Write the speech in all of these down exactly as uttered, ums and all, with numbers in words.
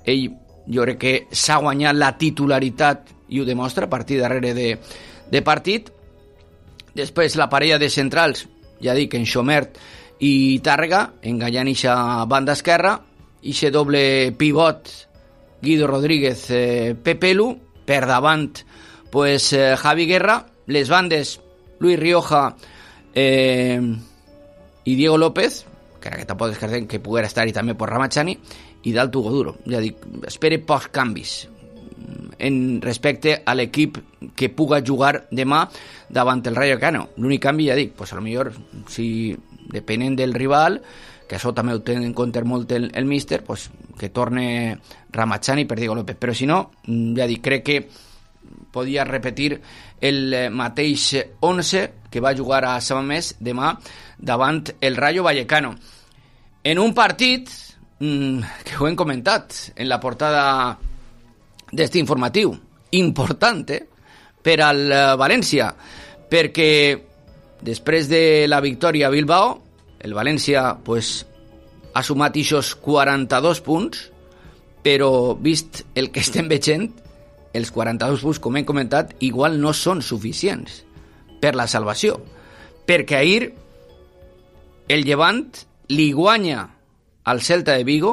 ell jo crec que s'ha guanyat la titularitat i ho demostra partit darrere de, de partit. Després la parella de centrals, ja dic, en Xomert i Tàrrega, enganyant ixa banda esquerra, ixe doble pivot Guido Rodríguez, eh, Pepelu, per davant pues, eh, Javi Guerra, les bandes Luis Rioja eh, i Diego López, que ara que tampoc descartem que poguera estar-hi també per Ramachani, i dalt Hugo Duro. Ja dic, espere pocs canvis en respecte a l'equip que puga jugar demà davant el Rayo Vallecano. L'únic canvi, ja dic, pues a lo millor, si depenent del rival, que això també ho té en compte molt el, el míster, pues, que torne Ramachani per Diego López. Però si no, ja dic, crec que podia repetir el mateix onze que va jugar a Samamés demà davant el Rayo Vallecano. En un partit mmm, que ho hem comentat en la portada d'este informatiu, important eh, per al València, perquè després de la victòria a Bilbao, el València pues, ha sumat ixos quaranta-dos punts, però vist el que estem veient, els quaranta-dos punts, com hem comentat, igual no són suficients per la salvació, perquè ahir el Llevant li guanya al Celta de Vigo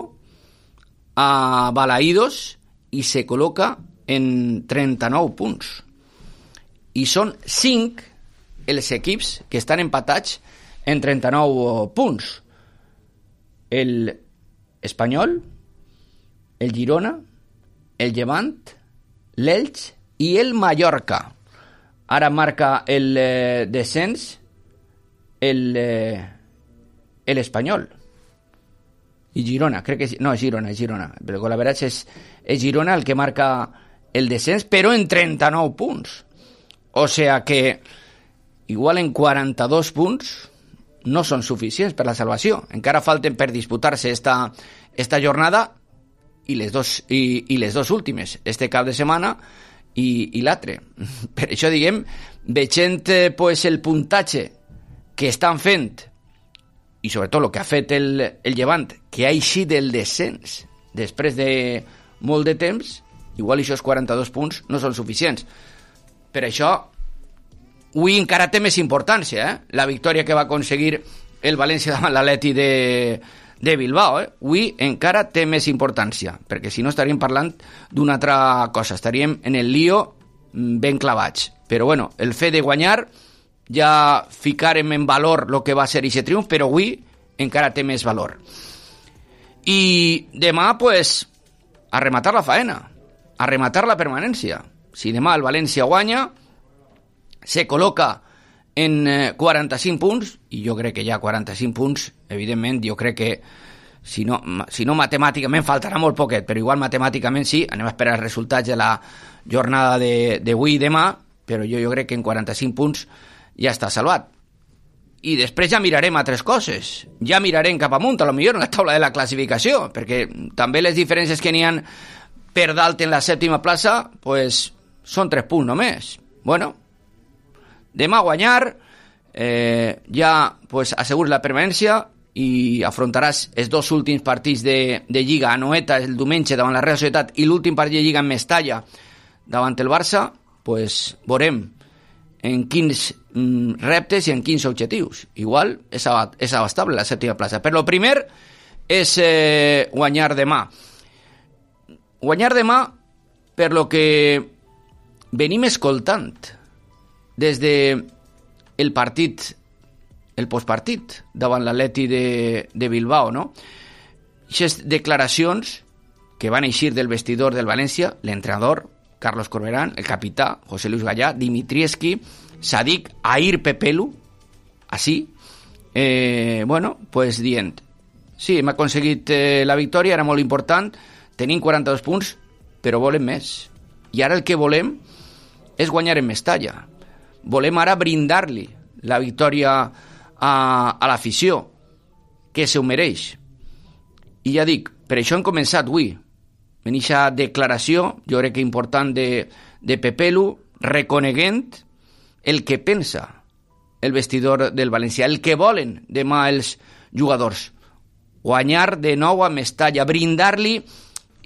a Balaídos i se col·loca en trenta-nou punts. I són cinc els equips que estan empatats en trenta-nou punts. El Espanyol, el Girona, el Llevant, l'Elx i el Mallorca. Ara marca el eh, descens el eh, l'Espanyol i Girona, crec que no, és Girona, és Girona, però la veritat és, és Girona el que marca el descens, però en trenta-nou punts. O sea que igual en quaranta-dos punts no són suficients per la salvació. Encara falten per disputar-se esta, esta jornada i les, dos, i, i les dos últimes, este cap de setmana i, i l'altre. Per això, diguem, veient eh, pues, el puntatge que estan fent i sobretot el que ha fet el, el Llevant, que ha eixit del descens després de molt de temps, igual aquests quaranta-dos punts no són suficients. Per això, avui encara té més importància, eh? La victòria que va aconseguir el València davant l'Atleti de, de Bilbao. Eh? Avui encara té més importància, perquè si no estaríem parlant d'una altra cosa, estaríem en el lío ben clavats. Però bueno, el fet de guanyar ja ficarem en valor el que va ser aquest triomf, però avui encara té més valor. I demà, pues, a rematar la faena, a rematar la permanència. Si demà el València guanya, se col·loca en quaranta-cinc punts, i jo crec que ja quaranta-cinc punts, evidentment, jo crec que si no, si no matemàticament faltarà molt poquet, però igual matemàticament sí, anem a esperar els resultats de la jornada d'avui i demà, però jo, jo crec que en quaranta-cinc punts ja està salvat. I després ja mirarem altres coses. Ja mirarem cap amunt, a lo millor en la taula de la classificació, perquè també les diferències que n'hi ha per dalt en la sèptima plaça, pues, són tres punts només. Bueno, demà guanyar, eh, ja pues, assegures la permanència i afrontaràs els dos últims partits de, de Lliga a Noeta el diumenge davant la Real Societat i l'últim partit de Lliga en Mestalla davant el Barça, pues, veurem en quins mm, reptes i en quins objectius. Igual és, ab és abastable la sèptima plaça. Però el primer és eh, guanyar demà. Guanyar demà per lo que venim escoltant des de el partit, el postpartit davant l'Atleti de, de Bilbao, no? Aquestes declaracions que van eixir del vestidor del València, l'entrenador Carlos Corberán, el capità José Luis Gallá, Dimitrievski, Sadik, Air Pepelu, així, eh, bueno, pues dient, sí, hem aconseguit eh, la victòria, era molt important, tenim quaranta-dos punts, però volem més. I ara el que volem és guanyar en Mestalla. Volem ara brindar-li la victòria a, a l'afició, que se ho mereix. I ja dic, per això hem començat avui, en aquesta declaració, jo crec que important de, de Pepelu, reconeguent el que pensa el vestidor del València, el que volen demà els jugadors. Guanyar de nou a Mestalla, brindar-li